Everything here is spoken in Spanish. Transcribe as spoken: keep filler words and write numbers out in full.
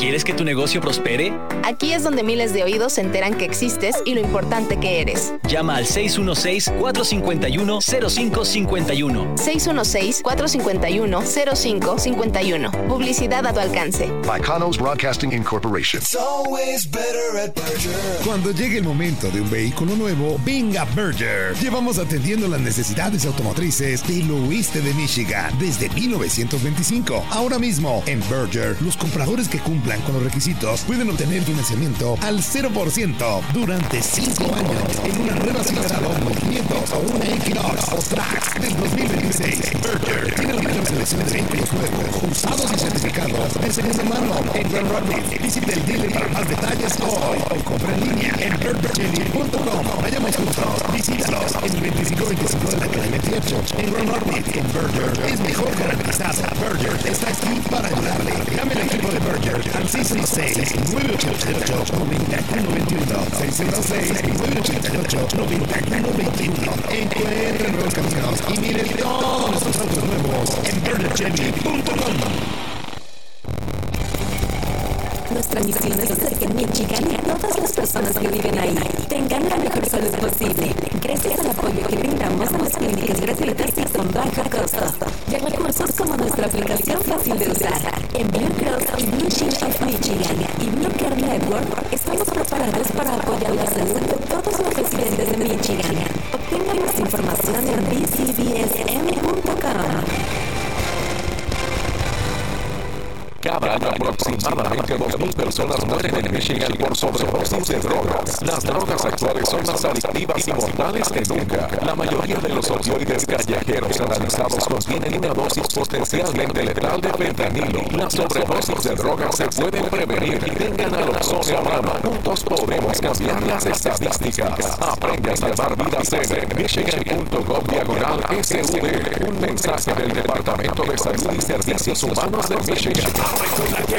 ¿Quieres que tu negocio prospere? Aquí es donde miles de oídos se enteran que existes y lo importante que eres. Llama al seis uno seis, cuatro cinco uno, cero cinco cinco uno. seis uno seis, cuatro cinco uno, cero cinco cinco uno. Publicidad a tu alcance. By Conos Broadcasting Incorporation. It's always better at Berger. Cuando llegue el momento de un vehículo nuevo, venga Berger. Llevamos atendiendo las necesidades automotrices del oeste de Michigan desde mil novecientos veinticinco. Ahora mismo, en Berger, los compradores que cumplan con los requisitos pueden obtener financiamiento al cero por ciento durante cinco años en una nueva Silverado mil quinientos o una Equinox o Trax del dos mil veintiséis. Berger tiene la mayor selección de vehículos nuevos, usados y certificados de segunda mano en Grand Rapids. Visite el dealer para más detalles hoy o compra en línea en berger chevy punto com. Vayamos juntos. Visítalos en veinticinco veinticinco de la calle veintiocho en Grand Rapids. En Berger es mejor garantizado. Berger está aquí para ayudarle. Llame al equipo de Berger al seis uno seis, nueve ocho ocho, nueve uno dos uno. seis uno seis, nueve ocho ocho, nueve uno dos uno. Encuentre nuevos caminos y mire todos nuestros autos nuevos en berger chevy punto com. Nuestra misión es hacer que en Michigan y todas las personas que viven ahí tengan la mejor salud posible, gracias al apoyo que brindamos a las clínicas gratuitas y con bajo costo, y a recursos como nuestra aplicación fácil de usar. En Blue Cross y Blue Shield of Michigan y Blue Care Network estamos preparados para apoyar la salud de todos los residentes de Michigan. Obtenga más información en b c b s m punto com. Cada año aproximadamente dos mil personas mueren en Michigan por sobredosis de drogas. Las drogas actuales son más adictivas y mortales que nunca. La mayoría de los opioides callejeros analizados contienen una dosis potencialmente letal de fentanilo. Las sobredosis de drogas se pueden prevenir y tengan naloxone a mano. Juntos podemos cambiar las estadísticas. Aprende a salvar vidas en michigan punto gov diagonal S U D. Un mensaje del Departamento de Salud y Servicios Humanos de Michigan.